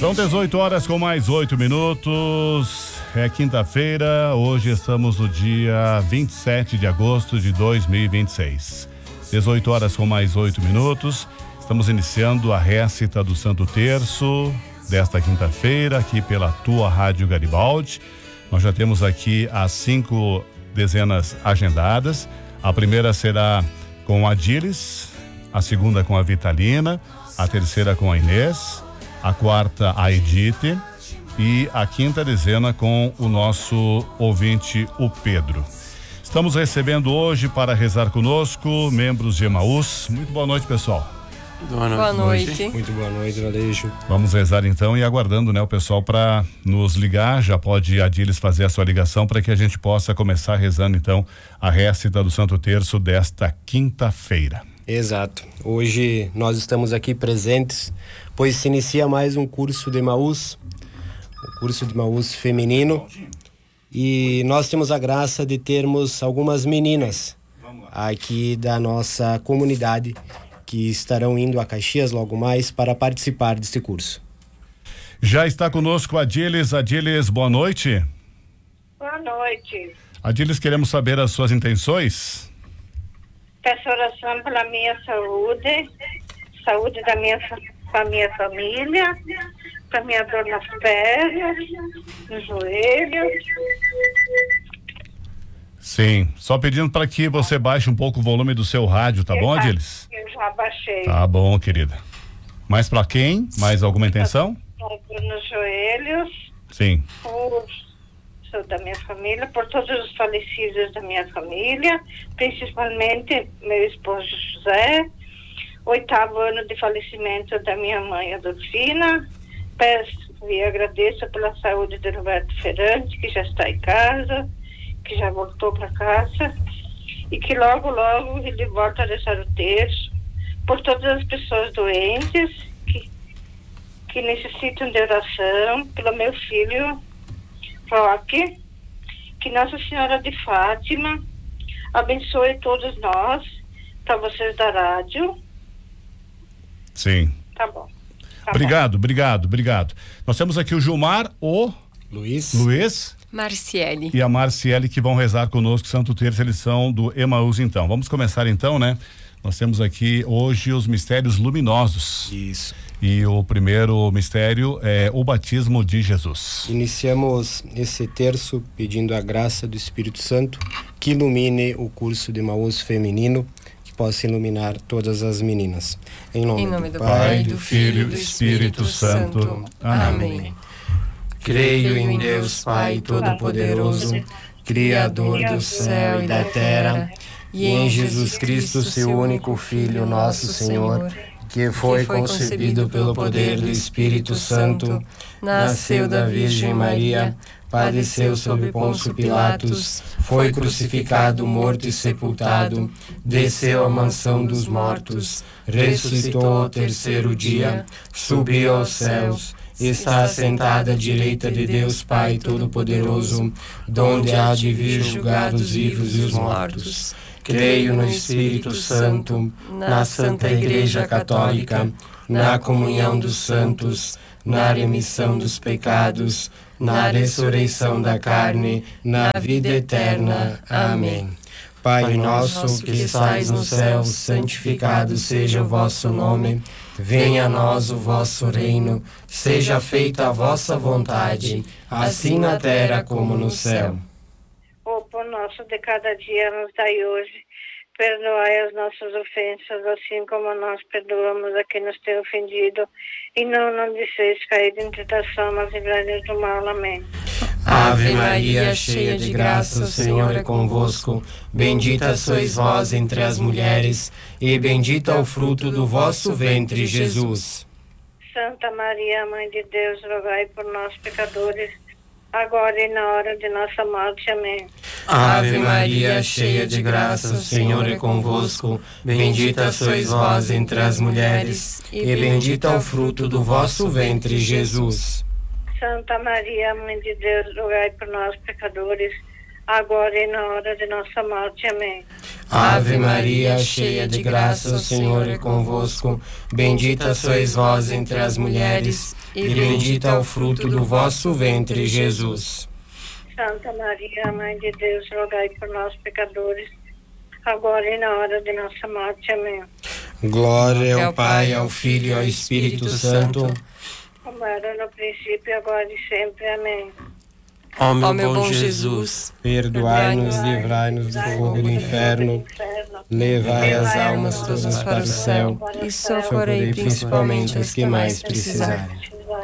São 18 horas com mais 8 minutos. É quinta-feira, hoje estamos no dia 27 de agosto de 2026. 18 horas com mais 8 minutos. Estamos iniciando a récita do Santo Terço desta quinta-feira aqui pela tua Rádio Garibaldi. Nós já temos aqui as 5 dezenas agendadas. A primeira será com a Dilis, a segunda com a Vitalina, a terceira com a Inês, a quarta a Edith e a quinta dezena com o nosso ouvinte, o Pedro. Estamos recebendo hoje para rezar conosco membros de Emaús. Muito boa noite, pessoal. Boa noite. Muito boa noite, Valeixo. Vamos rezar então e aguardando, o pessoal para nos ligar. Já pode a Dilis fazer a sua ligação para que a gente possa começar rezando então a récita do Santo Terço desta quinta-feira. Exato. Hoje nós estamos aqui presentes, pois se inicia mais um curso de Emaús, o curso de Emaús feminino, e nós temos a graça de termos algumas meninas aqui da nossa comunidade que estarão indo a Caxias logo mais para participar deste curso. Já está conosco a Dilis. Dilis, boa noite. Boa noite. Dilis, queremos saber as suas intenções. Peço oração pela minha saúde da minha família, para minha dor nas pernas, nos joelhos. Sim, só pedindo para que você baixe um pouco o volume do seu rádio, tá bom, Dilis? Eu já baixei. Tá bom, querida. Mais para quem? Mais alguma intenção? Nos joelhos. Sim. Sou da minha família, por todos os falecidos da minha família, principalmente meu esposo José, 8º ano de falecimento da minha mãe Adolfina. Peço e agradeço pela saúde de Roberto Ferrante, que já está em casa, que já voltou para casa, e que logo ele volta a rezar o terço, por todas as pessoas doentes que necessitam de oração, pelo meu filho Roque, que Nossa Senhora de Fátima abençoe todos nós, para vocês da rádio. Sim. Tá bom. Obrigado. Nós temos aqui o Gilmar, o Luiz, Marciele e a Marciele, que vão rezar conosco Santo Terço. Eles são do Emaús, então. Vamos começar então, Nós temos aqui hoje os mistérios luminosos. Isso. E o primeiro mistério é o batismo de Jesus. Iniciamos esse terço pedindo a graça do Espírito Santo que ilumine o curso de Emaús feminino, que possa iluminar todas as meninas. Em nome do Pai, do Filho e do Espírito Santo. Amém. Creio em Deus Pai Todo-Poderoso, Criador do céu e da terra, e em Jesus Cristo, seu único Filho, nosso Senhor, que foi concebido pelo poder do Espírito Santo, nasceu da Virgem Maria, padeceu sob Pôncio Pilatos, foi crucificado, morto e sepultado, desceu à mansão dos mortos, ressuscitou ao terceiro dia, subiu aos céus, está sentada à direita de Deus Pai Todo-Poderoso, donde há de vir julgar os vivos e os mortos. Creio no Espírito Santo, na Santa Igreja Católica, na comunhão dos santos, na remissão dos pecados, na ressurreição da carne, na vida eterna. Amém. Pai nosso que estais no céu, santificado seja o vosso nome. Venha a nós o vosso reino, seja feita a vossa vontade, assim na terra como no céu. O pão nosso de cada dia nos dai hoje. Perdoai as nossas ofensas, assim como nós perdoamos a quem nos tem ofendido. E não nos deixeis cair em tentação, mas livrai-nos do mal. Amém. Ave Maria, cheia de graça, o Senhor é convosco. Bendita sois vós entre as mulheres, e bendito é o fruto do vosso ventre, Jesus. Santa Maria, Mãe de Deus, rogai por nós, pecadores, agora e na hora de nossa morte. Amém. Ave Maria, cheia de graça, o Senhor é convosco. Bendita sois vós entre as mulheres, e bendito é o fruto do vosso ventre, Jesus. Santa Maria, Mãe de Deus, rogai por nós, pecadores, agora e na hora de nossa morte. Amém. Ave Maria, cheia de graça, o Senhor é convosco. Bendita sois vós entre as mulheres, e bendito é o fruto do vosso ventre, Jesus. Santa Maria, Mãe de Deus, rogai por nós, pecadores, agora e na hora de nossa morte. Amém. Glória ao Pai, ao Filho e ao Espírito Santo, como era no princípio, agora e sempre. Amém. ó meu bom Jesus, perdoai-nos, livrai-nos do fogo do inferno, levai as almas todas para o céu E socorrei principalmente os que mais precisarem.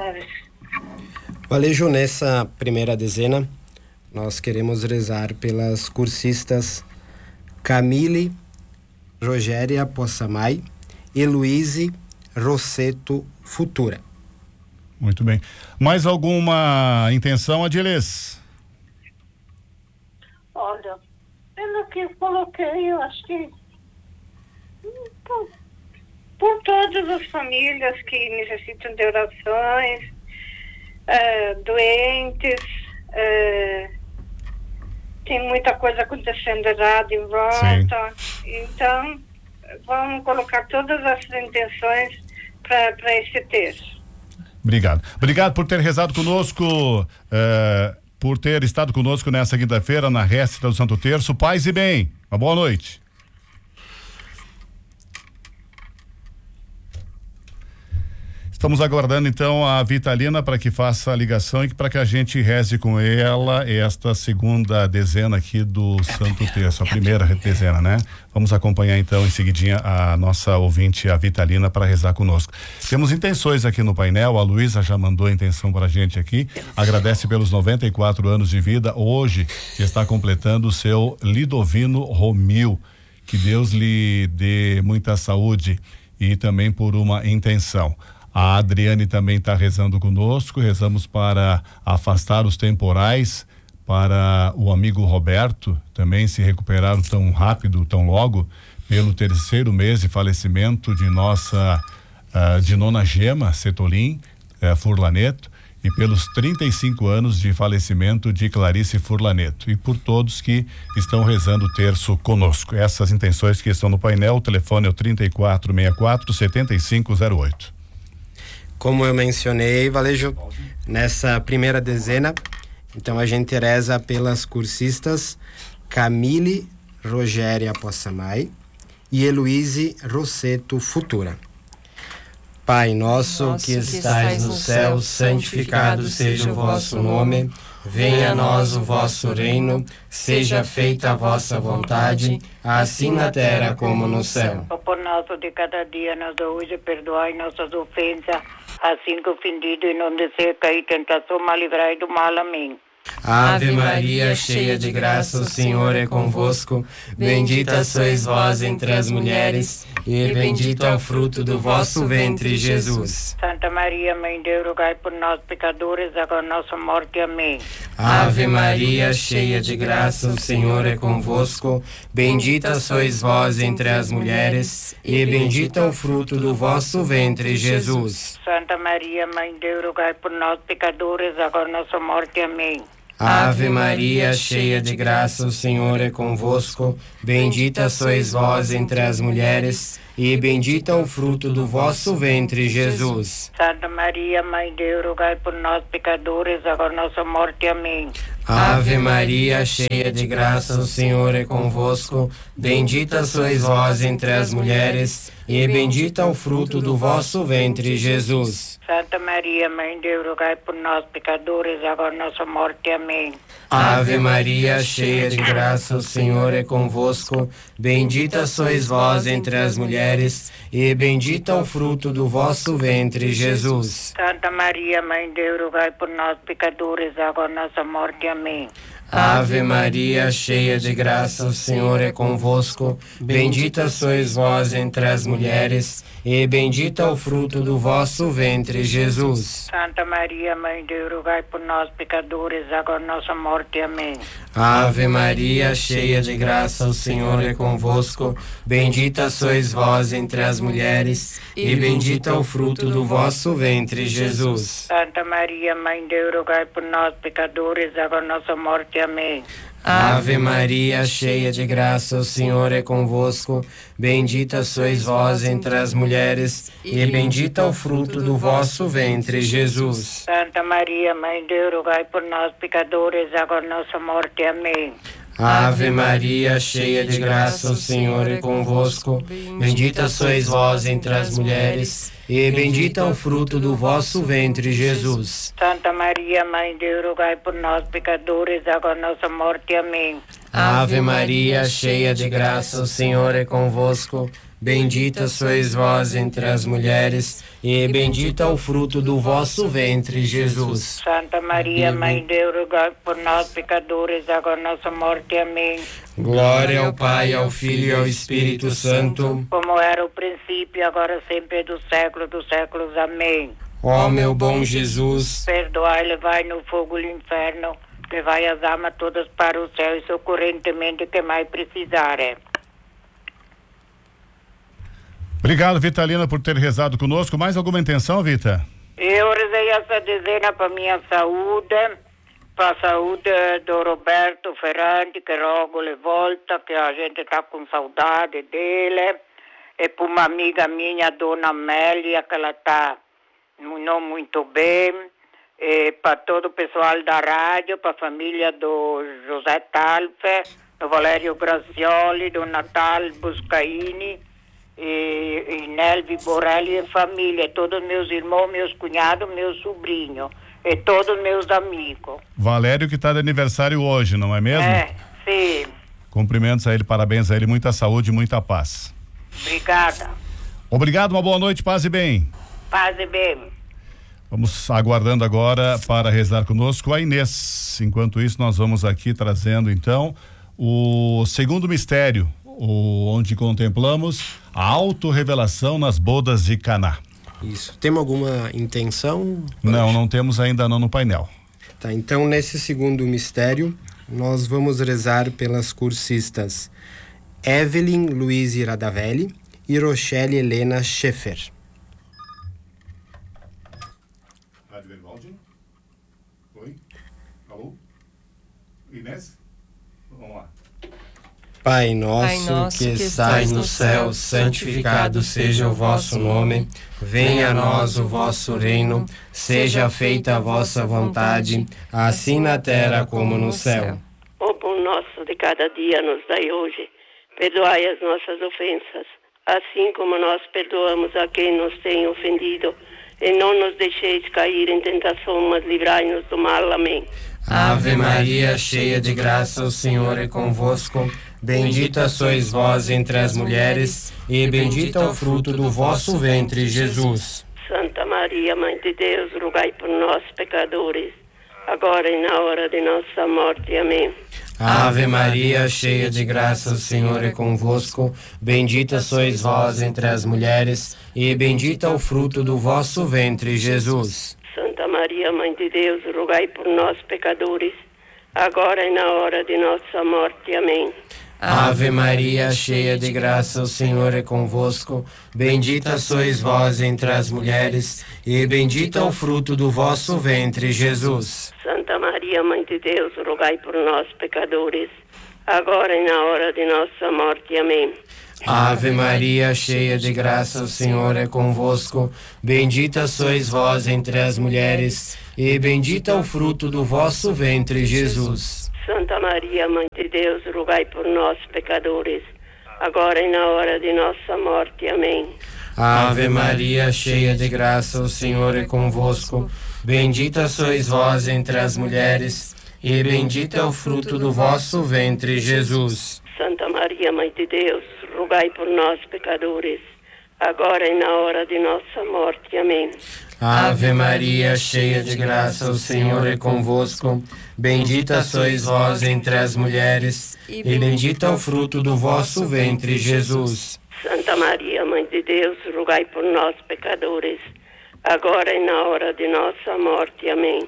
Valejo, nessa primeira dezena, nós queremos rezar pelas cursistas Camille Rogéria Possamay e Luíse Rosseto Futura. Muito bem. Mais alguma intenção, Adilis? Olha, pelo que eu coloquei, eu acho que por todas as famílias que necessitam de orações, doentes, tem muita coisa acontecendo errada em volta. Sim. Então, vamos colocar todas as intenções para esse texto. Obrigado. Obrigado por ter rezado conosco, por ter estado conosco nessa quinta-feira na récita do Santo Terço. Paz e bem. Uma boa noite. Estamos aguardando então a Vitalina para que faça a ligação e para que a gente reze com ela esta segunda dezena aqui do Santo Terço, a primeira dezena, né? Vamos acompanhar então em seguidinha a nossa ouvinte, a Vitalina, para rezar conosco. Temos intenções aqui no painel, a Luísa já mandou a intenção para a gente aqui, agradece pelos 94 anos de vida, hoje está completando o seu Lidovino Romil, que Deus lhe dê muita saúde e também por uma intenção. A Adriane também está rezando conosco, rezamos para afastar os temporais, para o amigo Roberto também se recuperar tão rápido, tão logo, pelo 3º mês de falecimento de de Nona Gema Setolin Furlaneto, e pelos 35 anos de falecimento de Clarice Furlaneto, e por todos que estão rezando o terço conosco. Essas intenções que estão no painel, o telefone é o 3464-7508. Como eu mencionei, Valejo, nessa primeira dezena, então a gente reza pelas cursistas Camille Rogéria Possamay e Heloíse Rosseto Futura. Pai nosso que estais no céu, santificado seja o vosso nome, venha a nós o vosso reino, seja feita a vossa vontade, assim na terra como no céu. O pão nosso de cada dia nos dá hoje, perdoai nossas ofensas, assim que ofendido e não deseja cair tentação, mas livrai do mal. Amém. Ave Maria, cheia de graça, o Senhor é convosco. Bendita sois vós entre as mulheres, e bendito é o fruto do vosso ventre, Jesus. Santa Maria, Mãe de Deus, rogai por nós, pecadores, agora nossa morte. Amém. Ave Maria, cheia de graça, o Senhor é convosco. Bendita sois vós entre as mulheres, e bendito é o fruto do vosso ventre, Jesus. Santa Maria, Mãe de Deus, rogai por nós, pecadores, agora nossa morte. Amém. Ave Maria, cheia de graça, o Senhor é convosco. Bendita sois vós entre as mulheres, e bendito é o fruto do vosso ventre, Jesus. Santa Maria, Mãe de Deus, rogai por nós, pecadores, agora nossa morte. Amém. Ave Maria, cheia de graça, o Senhor é convosco. Bendita sois vós entre as mulheres, e bendito é o fruto do vosso ventre, Jesus. Santa Maria, Mãe de Deus, rogai por nós, pecadores, agora nossa morte. Amém. Ave Maria, cheia de graça, o Senhor é convosco. Bendita sois vós entre as mulheres, e bendito é o fruto do vosso ventre, Jesus. Santa Maria, Mãe de Deus, rogai por nós, pecadores, agora nossa morte. Amém. Ave Maria, cheia de graça, o Senhor é convosco. Bendita sois vós entre as mulheres, e bendito é o fruto do vosso ventre, Jesus. Santa Maria, Mãe de Deus, rogai por nós, pecadores, agora nossa morte. Amém. Ave Maria, cheia de graça, o Senhor é convosco. Bendita sois vós entre as mulheres, e bendito é o fruto do vosso ventre, Jesus. Santa Maria, Mãe de Deus, rogai por nós, pecadores, agora nossa morte. Amém. Ave Maria, cheia de graça, o Senhor é convosco. Bendita sois vós entre as mulheres, e bendito é o fruto do vosso ventre, Jesus. Santa Maria, Mãe de Deus, rogai por nós, pecadores, agora e nossa morte. Amém. Ave Maria, cheia de graça, o Senhor é convosco. Bendita sois vós entre as mulheres, e bendito é o fruto do vosso ventre, Jesus. Santa Maria, Mãe de Deus, rogai por nós, pecadores, agora e nossa morte. Amém. Ave Maria, cheia de graça, o Senhor é convosco. Bendita sois vós entre as mulheres, e bendito é o fruto do vosso ventre, Jesus. Santa Maria, Mãe de Deus, rogai por nós, pecadores, agora e nossa morte. Amém. Glória ao Pai, ao Filho e ao Espírito Santo, como era o princípio, agora sempre, do século dos séculos. Amém. Ó meu bom Jesus, perdoai, levai no fogo do inferno, levai as almas todas para o céu e socorrentemente que mais precisarem. Obrigado, Vitalina, por ter rezado conosco. Mais alguma intenção, Vita? Eu rezei essa dezena para minha saúde, para a saúde do Roberto Ferrante, que logo ele volta, que a gente está com saudade dele, e para uma amiga minha, Dona Amélia, que ela está não muito bem, e para todo o pessoal da rádio, para a família do José Talfe, do Valério Grazioli, do Natal Buscaini, e Nelvi Borelli e família, todos meus irmãos, meus cunhados, meus sobrinhos e todos meus amigos. Valério, que está de aniversário hoje, não é mesmo? É, sim. Cumprimentos a ele, parabéns a ele, muita saúde e muita paz. Obrigada. Obrigado, uma boa noite, paz e bem. Paz e bem. Vamos aguardando agora para rezar conosco a Inês. Enquanto isso, nós vamos aqui trazendo então o segundo mistério, onde contemplamos a autorrevelação nas bodas de Caná. Isso. Temos alguma intenção? Não temos ainda não no painel. Tá, então nesse segundo mistério, nós vamos rezar pelas cursistas Evelyn Luiz Radavelli e Rochelle Helena Schaeffer. Rádio Verivaldi? Oi? Alô? Inês? Vamos lá. Pai nosso, que estais no céu, santificado seja o vosso nome. Venha a nós o vosso reino. Seja feita a vossa vontade, assim na terra como no céu. O pão nosso de cada dia nos dai hoje. Perdoai as nossas ofensas, assim como nós perdoamos a quem nos tem ofendido. E não nos deixeis cair em tentação, mas livrai-nos do mal. Amém. Ave Maria, cheia de graça, o Senhor é convosco. Bendita sois vós entre as mulheres, e bendito é o fruto do vosso ventre, Jesus. Santa Maria, Mãe de Deus, rogai por nós, pecadores, agora e na hora de nossa morte. Amém. Ave Maria, cheia de graça, o Senhor é convosco. Bendita sois vós entre as mulheres, e bendito é o fruto do vosso ventre, Jesus. Santa Maria, Mãe de Deus, rogai por nós, pecadores, agora e na hora de nossa morte. Amém. Ave Maria, cheia de graça, o Senhor é convosco. Bendita sois vós entre as mulheres, e bendito é o fruto do vosso ventre, Jesus. Santa Maria, Mãe de Deus, rogai por nós, pecadores, agora e na hora de nossa morte. Amém. Ave Maria, cheia de graça, o Senhor é convosco. Bendita sois vós entre as mulheres, e bendito é o fruto do vosso ventre, Jesus. Santa Maria, Mãe de Deus, rogai por nós, pecadores, agora e na hora de nossa morte. Amém. Ave Maria, cheia de graça, o Senhor é convosco. Bendita sois vós entre as mulheres, e bendito é o fruto do vosso ventre, Jesus. Santa Maria, Mãe de Deus, rogai por nós, pecadores, agora e na hora de nossa morte. Amém. Ave Maria, cheia de graça, o Senhor é convosco. Bendita sois vós entre as mulheres, e bendito é o fruto do vosso ventre, Jesus. Santa Maria, Mãe de Deus, rogai por nós, pecadores, agora e na hora de nossa morte. Amém.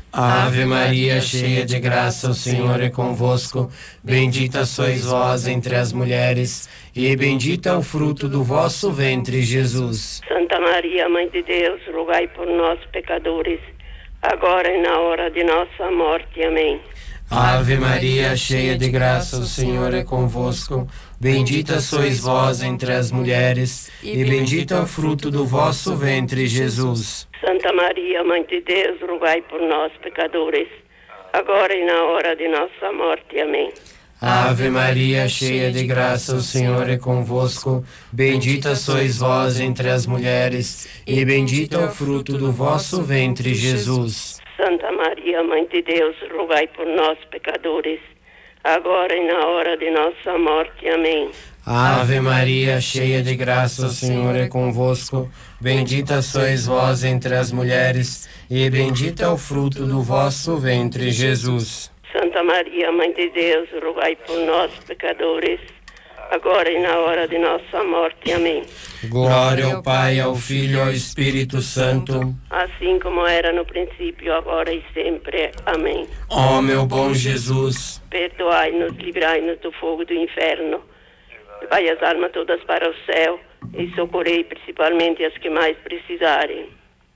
Ave Maria, cheia de graça, o Senhor é convosco. Bendita sois vós entre as mulheres, e bendito é o fruto do vosso ventre, Jesus. Santa Maria, Mãe de Deus, rogai por nós, pecadores, agora e na hora de nossa morte. Amém. Ave Maria, cheia de graça, o Senhor é convosco. Bendita sois vós entre as mulheres, e bendito é o fruto do vosso ventre, Jesus. Santa Maria, Mãe de Deus, rogai por nós, pecadores, agora e na hora de nossa morte. Amém. Ave Maria, cheia de graça, o Senhor é convosco. Bendita sois vós entre as mulheres, e bendito é o fruto do vosso ventre, Jesus. Santa Maria, Mãe de Deus, rogai por nós, pecadores, agora e na hora de nossa morte. Amém. Ave Maria, cheia de graça, o Senhor é convosco. Bendita sois vós entre as mulheres, e bendito é o fruto do vosso ventre, Jesus. Santa Maria, Mãe de Deus, rogai por nós, pecadores, agora e na hora de nossa morte. Amém. Glória ao Pai, ao Filho e ao Espírito Santo, assim como era no princípio, agora e sempre. Amém. Ó meu bom Jesus, perdoai-nos, livrai-nos do fogo do inferno, levai as almas todas para o céu e socorrei principalmente as que mais precisarem.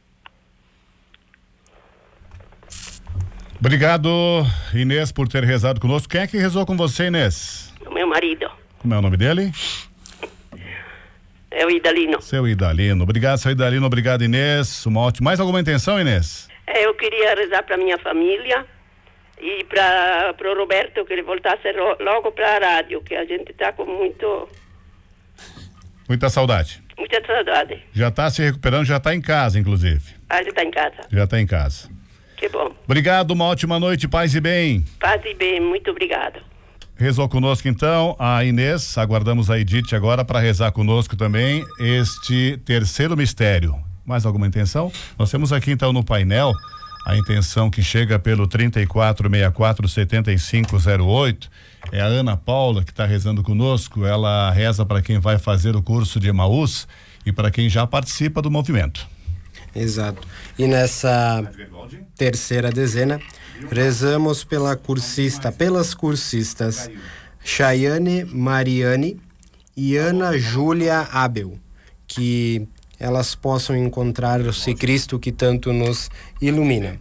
Obrigado, Inês, por ter rezado conosco. Quem é que rezou com você, Inês? O meu marido. Como é o nome dele? É o Idalino. Seu Idalino. Obrigado, seu Idalino. Obrigado, Inês. Uma ótima. Mais alguma intenção, Inês? Eu queria rezar para minha família e para o Roberto, que ele voltasse logo para a rádio, que a gente está com muita saudade. Muita saudade. Já está se recuperando, já está em casa, inclusive. Ele está em casa. Já está em casa. Que bom. Obrigado, uma ótima noite, paz e bem. Paz e bem, muito obrigado. Rezou conosco então a Inês, aguardamos a Edith agora para rezar conosco também este terceiro mistério. Mais alguma intenção? Nós temos aqui então no painel a intenção que chega pelo 3464-7508, é a Ana Paula que está rezando conosco. Ela reza para quem vai fazer o curso de Emaús e para quem já participa do movimento. Exato. E nessa terceira dezena, rezamos pelas cursistas Chayane Mariane e Ana Júlia Abel, que elas possam encontrar o Cristo que tanto nos ilumina.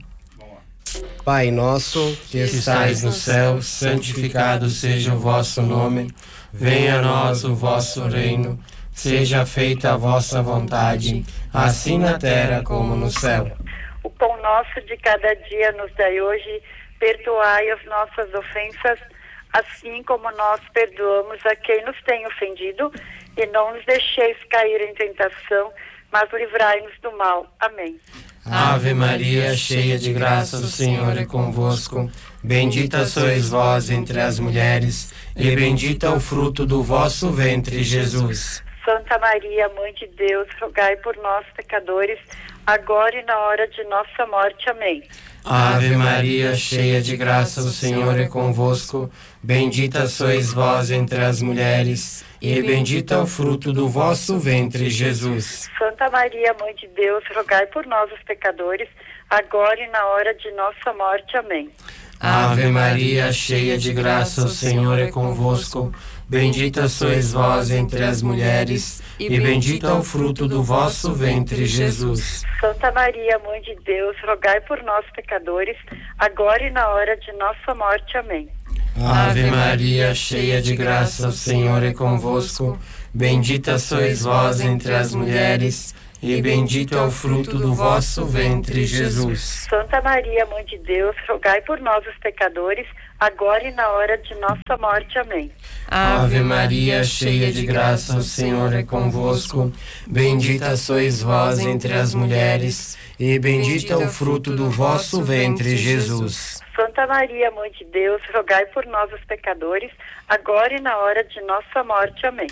Pai nosso, que estais no céu, santificado seja o vosso nome. Venha a nós o vosso reino. Seja feita a vossa vontade, assim na terra como no céu. O pão nosso de cada dia nos dai hoje, perdoai as nossas ofensas, assim como nós perdoamos a quem nos tem ofendido, e não nos deixeis cair em tentação, mas livrai-nos do mal. Amém. Ave Maria, cheia de graça, o Senhor é convosco. Bendita sois vós entre as mulheres, e bendito é o fruto do vosso ventre, Jesus. Santa Maria, Mãe de Deus, rogai por nós, pecadores, agora e na hora de nossa morte. Amém. Ave Maria, cheia de graça, o Senhor é convosco. Bendita sois vós entre as mulheres, e bendito é o fruto do vosso ventre, Jesus. Santa Maria, Mãe de Deus, rogai por nós, os pecadores, agora e na hora de nossa morte. Amém. Ave Maria, cheia de graça, o Senhor é convosco. Bendita sois vós entre as mulheres, e bendito é o fruto do vosso ventre, Jesus. Santa Maria, Mãe de Deus, rogai por nós, pecadores, agora e na hora de nossa morte. Amém. Ave Maria, cheia de graça, o Senhor é convosco. Bendita sois vós entre as mulheres, e bendito é o fruto do vosso ventre, Jesus. Santa Maria, Mãe de Deus, rogai por nós, os pecadores, agora e na hora de nossa morte. Amém. Ave Maria, cheia de graça, o Senhor é convosco. Bendita sois vós entre as mulheres, e bendito é o fruto do vosso ventre, Jesus. Santa Maria, Mãe de Deus, rogai por nós, os pecadores, agora e na hora de nossa morte. Amém.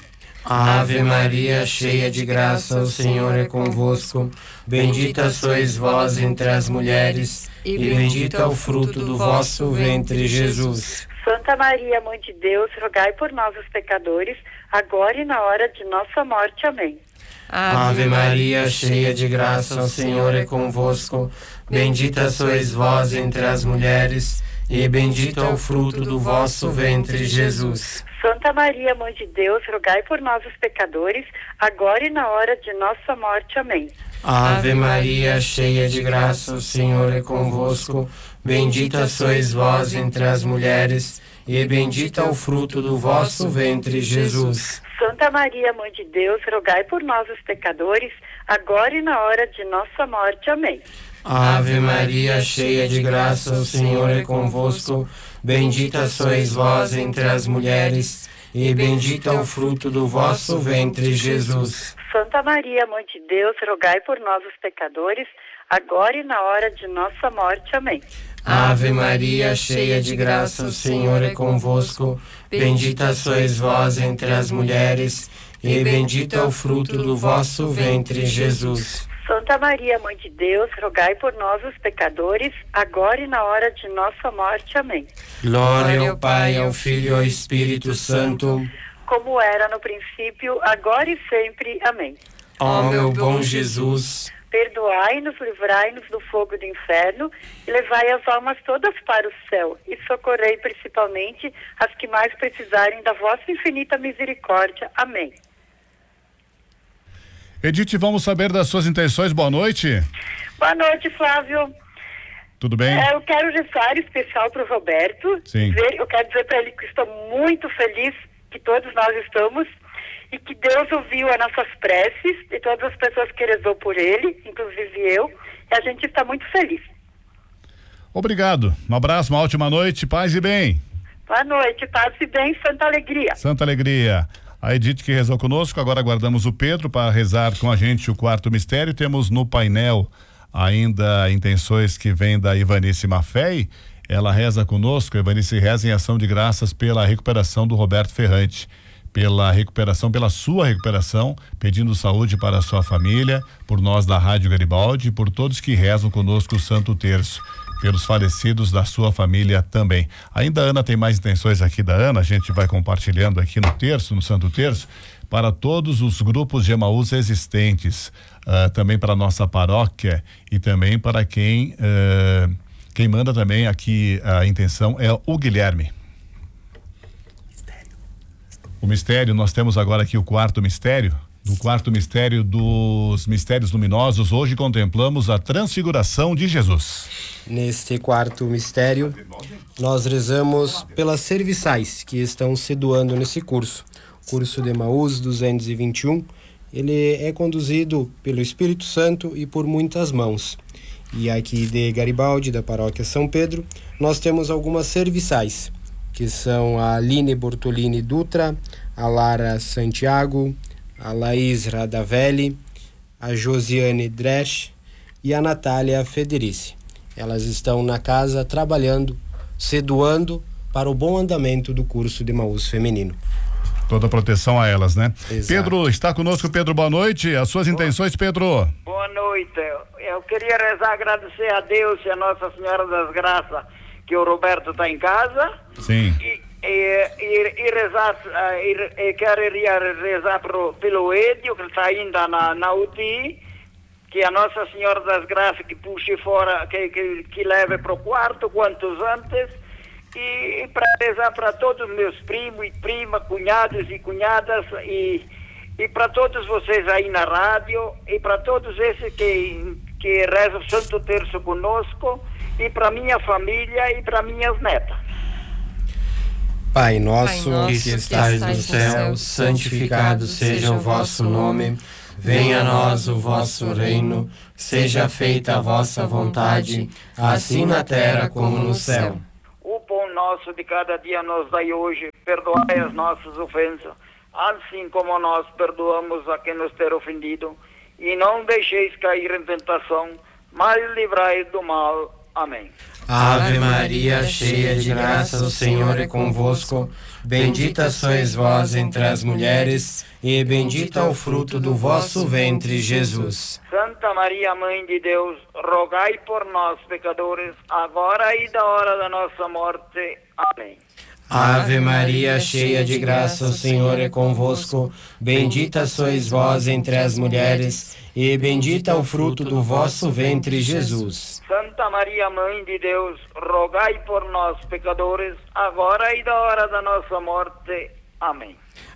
Ave Maria, cheia de graça, o Senhor é convosco. Bendita sois vós entre as mulheres, e bendito é o fruto do vosso ventre, Jesus. Santa Maria, Mãe de Deus, rogai por nós, os pecadores, agora e na hora de nossa morte. Amém. Ave Maria, cheia de graça, o Senhor é convosco. Bendita sois vós entre as mulheres, e bendito é o fruto do vosso ventre, Jesus. Santa Maria, Mãe de Deus, rogai por nós, os pecadores, agora e na hora de nossa morte. Amém. Ave Maria, cheia de graça, o Senhor é convosco. Bendita sois vós entre as mulheres, e bendito é o fruto do vosso ventre, Jesus. Santa Maria, Mãe de Deus, rogai por nós, os pecadores, agora e na hora de nossa morte. Amém. Ave Maria, cheia de graça, o Senhor é convosco. Bendita sois vós entre as mulheres, e bendito é o fruto do vosso ventre, Jesus. Santa Maria, Mãe de Deus, rogai por nós, os pecadores, agora e na hora de nossa morte. Amém. Ave Maria, cheia de graça, o Senhor é convosco. Bendita sois vós entre as mulheres, e bendito é o fruto do vosso ventre, Jesus. Santa Maria, Mãe de Deus, rogai por nós, os pecadores, agora e na hora de nossa morte. Amém. Glória ao Pai, ao Filho e ao Espírito Santo, como era no princípio, agora e sempre. Amém. Ó meu bom Jesus, perdoai-nos, livrai-nos do fogo do inferno e levai as almas todas para o céu e socorrei principalmente as que mais precisarem da vossa infinita misericórdia. Amém. Edith, vamos saber das suas intenções. Boa noite. Boa noite, Flávio. Tudo bem? Eu quero rezar especial para o Roberto. Sim. Eu quero dizer para ele que estou muito feliz, que todos nós estamos, e que Deus ouviu as nossas preces e todas as pessoas que rezou por ele, inclusive eu, e a gente está muito feliz. Obrigado. Um abraço, uma ótima noite, paz e bem. Boa noite, paz e bem, Santa Alegria. Santa Alegria. A Edith que rezou conosco, agora aguardamos o Pedro para rezar com a gente o quarto mistério. Temos no painel ainda intenções que vêm da Ivanice Maffei. Ela reza conosco, a Ivanice reza em ação de graças pela recuperação do Roberto Ferrante, pela recuperação, pela sua recuperação, pedindo saúde para a sua família, por nós da Rádio Garibaldi e por todos que rezam conosco o Santo Terço, pelos falecidos da sua família também. Ainda a Ana tem mais intenções aqui da Ana, a gente vai compartilhando aqui no terço, no Santo Terço, para todos os grupos de Emaús existentes, também para a nossa paróquia e também para quem manda também aqui a intenção é o Guilherme. O mistério, nós temos agora aqui o quarto mistério. No quarto mistério dos mistérios luminosos, hoje contemplamos a transfiguração de Jesus. Neste quarto mistério, nós rezamos pelas serviçais que estão se doando nesse curso. O curso de Emaús 221, ele é conduzido pelo Espírito Santo e por muitas mãos. E aqui de Garibaldi, da paróquia São Pedro, nós temos algumas serviçais, que são a Aline Bortolini Dutra, a Lara Santiago, a Laís Radavelli, a Josiane Dresch e a Natália Federici. Elas estão na casa trabalhando, se doando para o bom andamento do curso de Emaús feminino. Toda a proteção a elas, né? Exato. Pedro, está conosco. Pedro, boa noite. As suas intenções, Pedro? Boa noite. Eu queria rezar, agradecer a Deus e a Nossa Senhora das Graças que o Roberto está em casa. Sim. E rezar, queria rezar pelo Edio, que está ainda na UTI, que a Nossa Senhora das Graças que puxe fora, que leve para o quarto quantos antes, e para rezar para todos os meus primos e primas, cunhados e cunhadas, e para todos vocês aí na rádio, e para todos esses que rezam o Santo Terço conosco, e para minha família e para minhas netas. Pai nosso, que estais no céu, santificado seja o vosso nome. Venha a nós o vosso reino. Seja feita a vossa vontade, assim na terra como no céu. O pão nosso de cada dia nos dai hoje. Perdoai as nossas ofensas, assim como nós perdoamos a quem nos ter ofendido. E não deixeis cair em tentação, mas livrai do mal. Amém. Ave Maria, cheia de graça, o Senhor é convosco. Bendita sois vós entre as mulheres, e bendito é o fruto do vosso ventre, Jesus. Santa Maria, Mãe de Deus, rogai por nós, pecadores, agora e da hora da nossa morte. Amém. Ave Maria, cheia de graça, o Senhor é convosco. Bendita sois vós entre as mulheres, e bendito é o fruto do vosso ventre, Jesus. Santa Maria, Mãe de Deus, rogai por nós, pecadores, agora e da hora da nossa morte. Amém.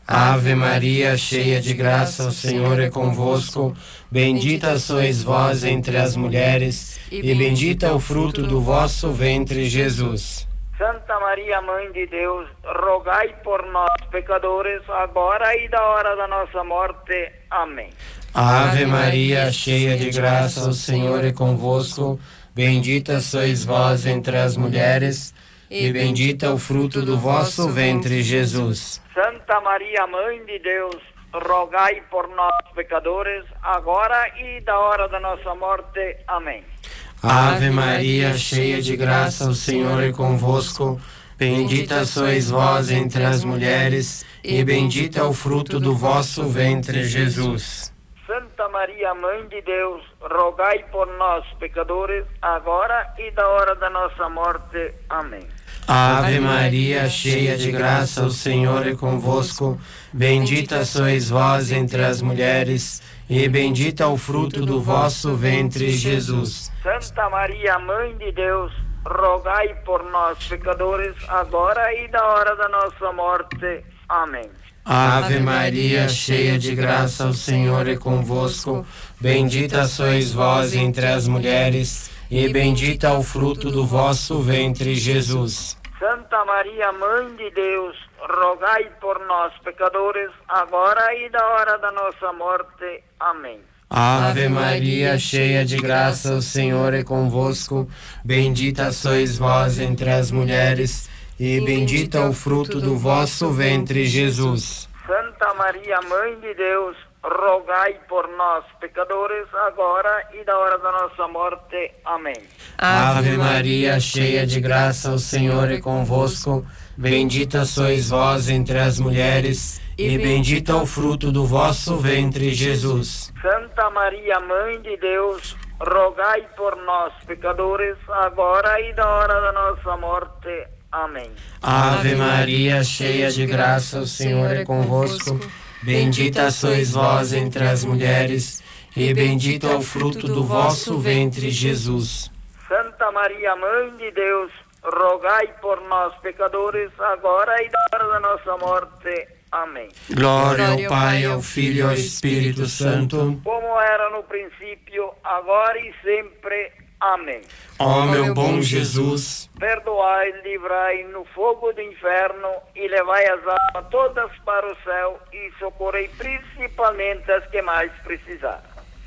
Ave Maria, cheia de graça, o Senhor é convosco. Bendita sois vós entre as mulheres, e bendito é o fruto do vosso ventre, Jesus. Santa Maria, Mãe de Deus, rogai por nós, pecadores, agora e da hora da nossa morte. Amém. Ave Maria, cheia de graça, o Senhor é convosco. Bendita sois vós entre as mulheres, e bendito é o fruto do vosso ventre, Jesus. Santa Maria, Mãe de Deus, rogai por nós, pecadores, agora e da hora da nossa morte. Amém. Ave Maria, cheia de graça, o Senhor é convosco. Bendita sois vós entre as mulheres, e bendito é o fruto do vosso ventre, Jesus. Santa Maria, Mãe de Deus, rogai por nós, pecadores, agora e da hora da nossa morte. Amém. Ave Maria, cheia de graça, o Senhor é convosco. Bendita sois vós entre as mulheres, e bendito é o fruto do vosso ventre, Jesus. Santa Maria, Mãe de Deus, rogai por nós, pecadores, agora e da hora da nossa morte. Amém. Ave Maria, cheia de graça, o Senhor é convosco. Bendita sois vós entre as mulheres, e bendito é o fruto do vosso ventre, Jesus. Santa Maria, Mãe de Deus, rogai por nós, pecadores, agora e da hora da nossa morte. Amém. Ave Maria, cheia de graça, o Senhor é convosco. Bendita sois vós entre as mulheres, e bendito é o fruto do vosso ventre, Jesus. Santa Maria, Mãe de Deus, rogai por nós, pecadores, agora e da hora da nossa morte. Amém. Ave Maria, cheia de graça, o Senhor é convosco. Bendita sois vós entre as mulheres, e bendito é o fruto do vosso ventre, Jesus. Santa Maria, Mãe de Deus, rogai por nós, pecadores, agora e da hora da nossa morte. Amém. Ave Maria, cheia de graça, o Senhor é convosco. Bendita sois vós entre as mulheres, e bendito é o fruto do vosso ventre, Jesus. Santa Maria, Mãe de Deus, rogai por nós, pecadores, agora e da hora da nossa morte. Amém. Glória ao Pai, ao Filho e ao Espírito Santo, como era no princípio, agora e sempre. Amém. Ó meu bom Jesus, perdoai, livrai no fogo do inferno e levai as almas todas para o céu e socorrei principalmente as que mais precisarem.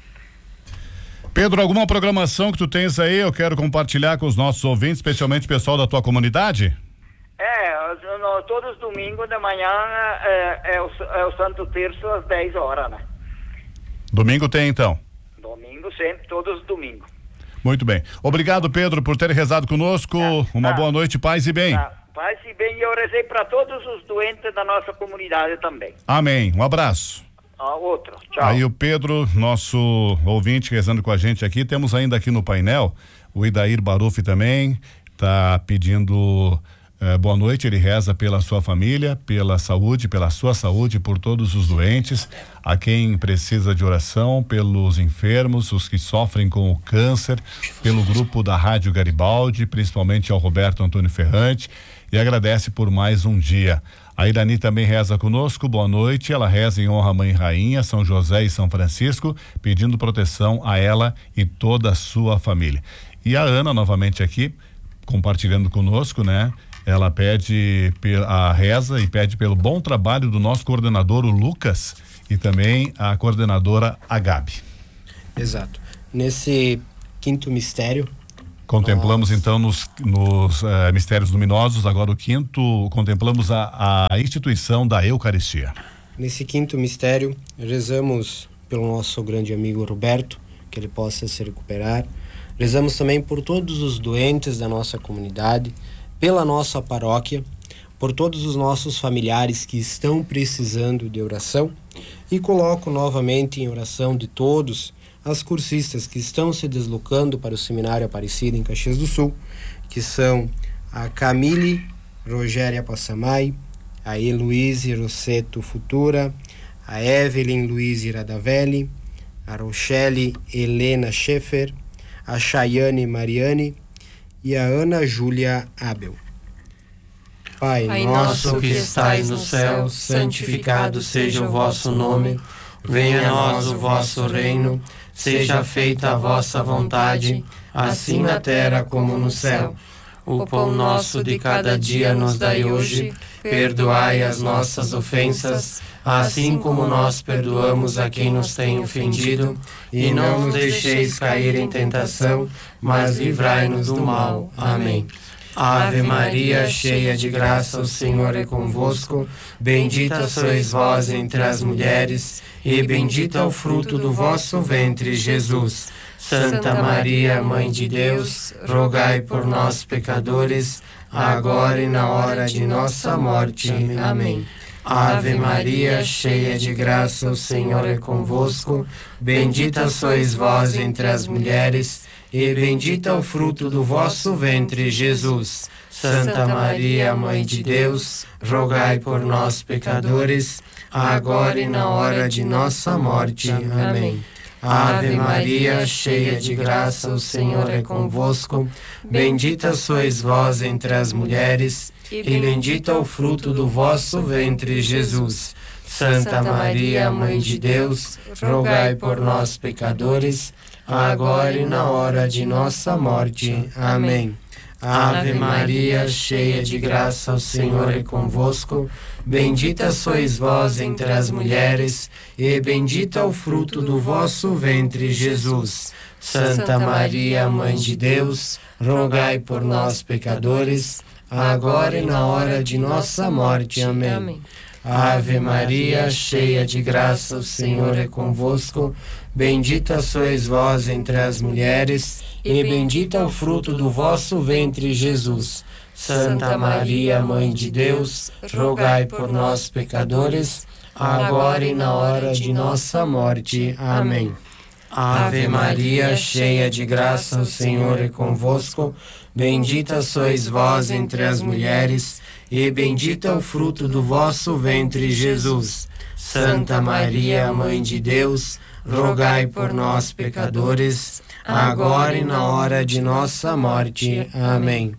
Pedro, alguma programação que tu tens aí, eu quero compartilhar com os nossos ouvintes, especialmente o pessoal da tua comunidade? Todos os domingos de manhã é o Santo Terço às 10 horas, né? Domingo tem então? Domingo sempre, todos os domingos. Muito bem. Obrigado, Pedro, por ter rezado conosco. Uma boa noite, paz e bem. Paz e bem, e eu rezei para todos os doentes da nossa comunidade também. Amém. Um abraço. Outro. Tchau. Aí o Pedro, nosso ouvinte, rezando com a gente aqui. Temos ainda aqui no painel o Idair Baruf também, tá pedindo boa noite. Ele reza pela sua família, pela saúde, pela sua saúde, por todos os doentes, a quem precisa de oração, pelos enfermos, os que sofrem com o câncer, pelo grupo da Rádio Garibaldi, principalmente ao Roberto Antônio Ferrante, e agradece por mais um dia. A Irani também reza conosco, boa noite. Ela reza em honra à Mãe Rainha, São José e São Francisco, pedindo proteção a ela e toda a sua família. E a Ana novamente aqui, compartilhando conosco, né? Ela pede a reza e pede pelo bom trabalho do nosso coordenador, o Lucas, e também a coordenadora, a Gabi. Exato. Nesse quinto mistério, contemplamos então nos mistérios luminosos, agora o quinto, contemplamos a instituição da Eucaristia. Nesse quinto mistério, rezamos pelo nosso grande amigo Roberto, que ele possa se recuperar. Rezamos também por todos os doentes da nossa comunidade, pela nossa paróquia, por todos os nossos familiares que estão precisando de oração, e coloco novamente em oração de todos as cursistas que estão se deslocando para o Seminário Aparecida em Caxias do Sul, que são a Camille Rogéria Passamay, a Heloíse Rosseto Futura, a Evelyn Luiz Radavelli, a Rochelle Helena Schaeffer, a Chayane Mariane e a Ana Júlia Abel. Pai nosso que estais no céu, santificado seja o vosso nome. Venha a nós o vosso reino. Seja feita a vossa vontade, assim na terra como no céu. O pão nosso de cada dia nos dai hoje. Perdoai as nossas ofensas, assim como nós perdoamos a quem nos tem ofendido. E não nos deixeis cair em tentação, mas livrai-nos do mal. Amém. Ave Maria, cheia de graça, o Senhor é convosco. Bendita sois vós entre as mulheres, e bendito é o fruto do vosso ventre, Jesus. Santa Maria, Mãe de Deus, rogai por nós, pecadores, agora e na hora de nossa morte. Amém. Ave Maria, cheia de graça, o Senhor é convosco. Bendita sois vós entre as mulheres, e bendito é o fruto do vosso ventre, Jesus. Santa Maria, Mãe de Deus, rogai por nós, pecadores, agora e na hora de nossa morte. Amém. Ave Maria, cheia de graça, o Senhor é convosco. Bendita sois vós entre as mulheres, e bendito é o fruto do vosso ventre, Jesus. Santa Maria, Mãe de Deus, rogai por nós, pecadores, agora e na hora de nossa morte. Amém. Ave Maria, cheia de graça, o Senhor é convosco. Bendita sois vós entre as mulheres, e bendito é o fruto do vosso ventre, Jesus. Santa Maria, Mãe de Deus, rogai por nós, pecadores, agora e na hora de nossa morte. Amém. Ave Maria, cheia de graça, o Senhor é convosco. Bendita sois vós entre as mulheres, e bendito é o fruto do vosso ventre, Jesus. Santa Maria, Mãe de Deus, rogai por nós, pecadores, agora e na hora de nossa morte. Amém. Ave Maria, cheia de graça, o Senhor é convosco. Bendita sois vós entre as mulheres, e bendito é o fruto do vosso ventre, Jesus. Santa Maria, Mãe de Deus, rogai por nós, pecadores, agora e na hora de nossa morte. Amém.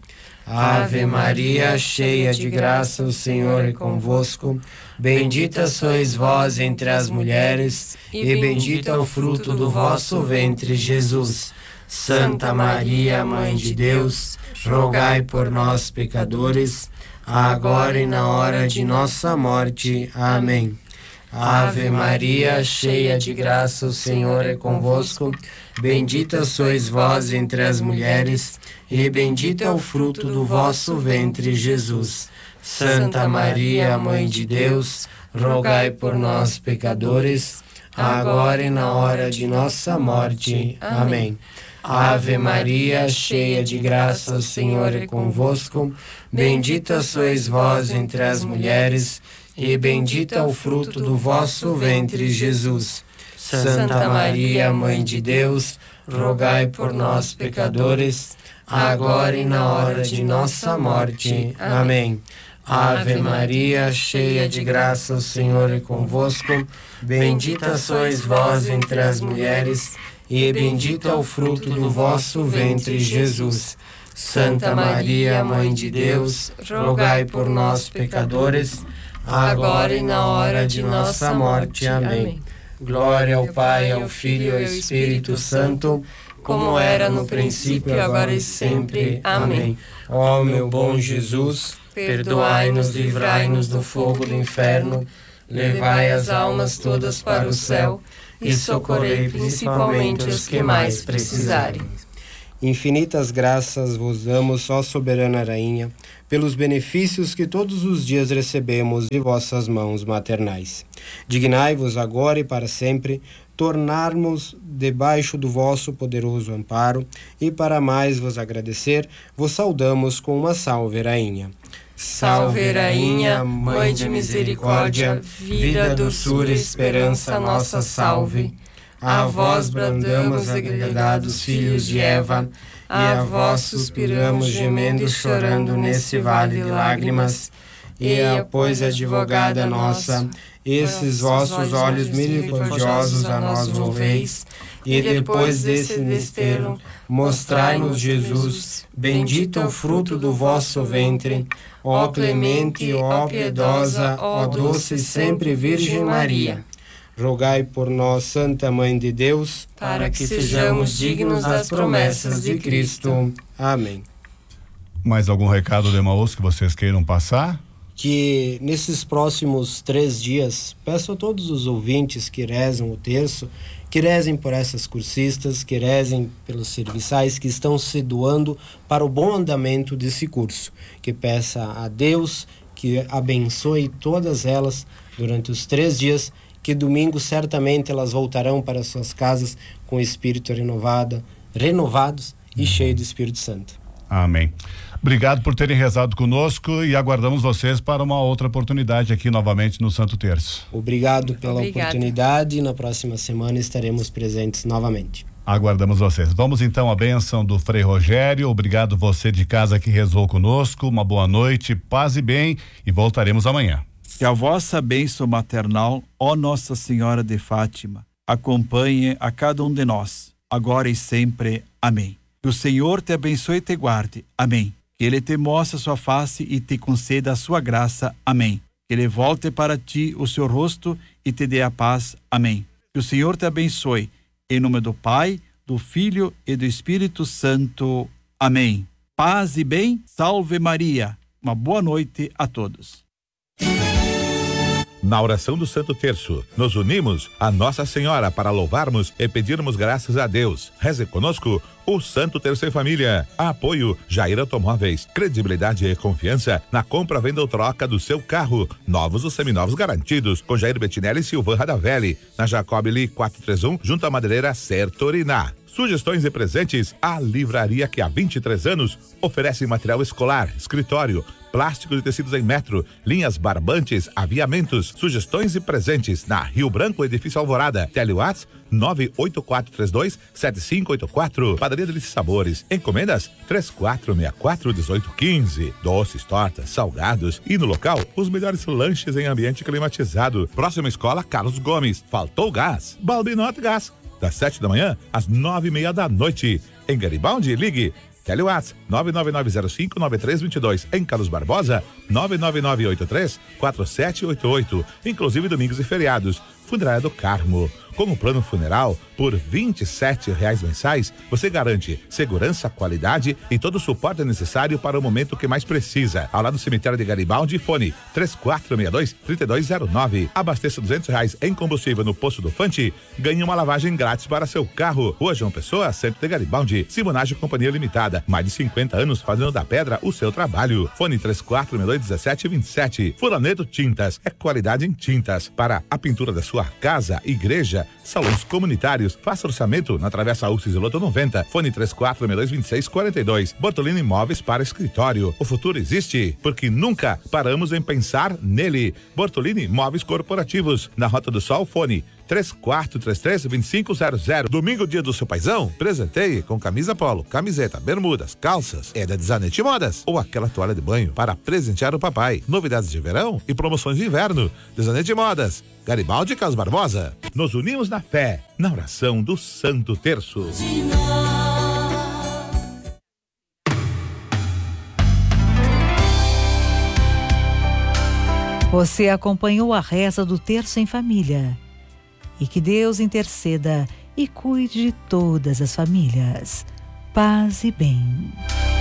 Ave Maria, cheia de graça, o Senhor é convosco. Bendita sois vós entre as mulheres, e bendito é o fruto do vosso ventre, Jesus. Santa Maria, Mãe de Deus, rogai por nós, pecadores, agora e na hora de nossa morte. Amém. Ave Maria, cheia de graça, o Senhor é convosco. Bendita sois vós entre as mulheres, e bendito é o fruto do vosso ventre, Jesus. Santa Maria, Mãe de Deus, rogai por nós, pecadores, agora e na hora de nossa morte. Amém. Ave Maria, cheia de graça, o Senhor é convosco. Bendita sois vós entre as mulheres, e bendito é o fruto do vosso ventre, Jesus. Santa Maria, Mãe de Deus, rogai por nós, pecadores, agora e na hora de nossa morte. Amém. Ave Maria, cheia de graça, o Senhor é convosco. Bendita sois vós entre as mulheres, e bendito é o fruto do vosso ventre, Jesus. Santa Maria, Mãe de Deus, rogai por nós, pecadores, agora e na hora de nossa morte. Amém. Glória ao Pai, ao Filho e ao Espírito Santo, como era no princípio, agora e sempre. Amém. Ó meu bom Jesus, perdoai-nos, livrai-nos do fogo do inferno, levai as almas todas para o céu e socorrei principalmente os que mais precisarem. Infinitas graças vos damos, ó soberana Rainha, pelos benefícios que todos os dias recebemos de vossas mãos maternais. Dignai-vos agora e para sempre tornarmos debaixo do vosso poderoso amparo, e para mais vos agradecer, vos saudamos com uma salve, Rainha. Salve, Rainha, Mãe de misericórdia, vida, doçura e esperança, nossa salve. A vós bradamos, agregados filhos de Eva, e a vós suspiramos, gemendo e chorando nesse vale de lágrimas. E, pois, advogada nossa, esses vossos olhos misericordiosos a nós volveis, e depois desse desterro, mostrai-nos Jesus, bendito o fruto do vosso ventre. Ó clemente, ó piedosa, ó doce e sempre Virgem Maria, rogai por nós, Santa Mãe de Deus, para que sejamos dignos das promessas de Cristo. Amém. Mais algum recado de Emaús que vocês queiram passar? Que nesses próximos 3 dias, peço a todos os ouvintes que rezam o terço, que rezem por essas cursistas, que rezem pelos serviçais que estão se doando para o bom andamento desse curso. Que peça a Deus que abençoe todas elas durante os 3 dias, que domingo certamente elas voltarão para suas casas com o espírito renovados e cheio do Espírito Santo. Amém. Obrigado por terem rezado conosco e aguardamos vocês para uma outra oportunidade aqui novamente no Santo Terço. Obrigado pela oportunidade e na próxima semana estaremos presentes novamente. Aguardamos vocês. Vamos então à bênção do Frei Rogério. Obrigado você de casa que rezou conosco. Uma boa noite, paz e bem, e voltaremos amanhã. Que a vossa bênção maternal, ó Nossa Senhora de Fátima, acompanhe a cada um de nós, agora e sempre. Amém. Que o Senhor te abençoe e te guarde. Amém. Que Ele te mostre a sua face e te conceda a sua graça. Amém. Que Ele volte para ti o seu rosto e te dê a paz. Amém. Que o Senhor te abençoe. Em nome do Pai, do Filho e do Espírito Santo. Amém. Paz e bem. Salve Maria. Uma boa noite a todos. Na oração do Santo Terço, nos unimos a Nossa Senhora para louvarmos e pedirmos graças a Deus. Reze conosco o Santo Terço em Família. Apoio Jair Automóveis. Credibilidade e confiança na compra, venda ou troca do seu carro. Novos ou seminovos garantidos. Com Jair Bettinelli e Silvan Radavelli. Na Jacobili 431, junto à madeireira Sertorina. Sugestões e presentes, a livraria que há 23 anos oferece material escolar, escritório, plásticos e tecidos em metro, linhas barbantes, aviamentos. Sugestões e presentes na Rio Branco, edifício Alvorada. Telewatts 984327584. Padaria Delícia Sabores. Encomendas 3464-1815. Doces, tortas, salgados e no local os melhores lanches em ambiente climatizado. Próxima escola Carlos Gomes. Faltou gás? Balbinote Gás. Das 7 da manhã às 9:30 da noite. Em Garibaldi, ligue Telewatts 99905-9322. Em Carlos Barbosa 99983-4788. Inclusive domingos e feriados. Funerária do Carmo. Com o plano funeral, por R$ 27,00 mensais, você garante segurança, qualidade e todo o suporte necessário para o momento que mais precisa. Ao lado do cemitério de Garibaldi, fone 3462-3209. Abasteça R$200 em combustível no posto do Fante, ganhe uma lavagem grátis para seu carro. Rua João Pessoa, centro de Garibaldi. Simonagem Companhia Limitada. Mais de 50 anos fazendo da pedra o seu trabalho. Fone 3462-1727. Furaneto Tintas. É qualidade em tintas para a pintura da sua casa, igreja, salões comunitários. Faça orçamento na Travessa Ulcis Loto 90. Fone 3462-2642. Bortolini Imóveis para escritório. O futuro existe porque nunca paramos em pensar nele. Bortolini Imóveis Corporativos. Na Rota do Sol, fone 3433-2500. Domingo, dia do seu paizão? Presenteie com camisa polo, camiseta, bermudas, calças. É da Desanete Modas. Ou aquela toalha de banho para presentear o papai. Novidades de verão e promoções de inverno. Desanete Modas. Garibaldi e Carlos Barbosa. Nos unimos na fé, na oração do Santo Terço. Você acompanhou a reza do Terço em Família. E que Deus interceda e cuide de todas as famílias. Paz e bem.